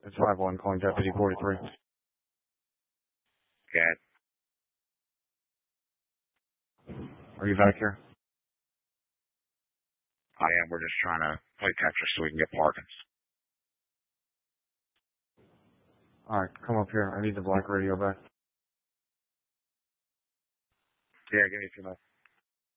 It's 5-1 calling Deputy 43. Okay. Are you back here? I am. We're just trying to play Tetris so we can get Parkins. Alright, come up here. I need the black radio back. Yeah, give me a few minutes.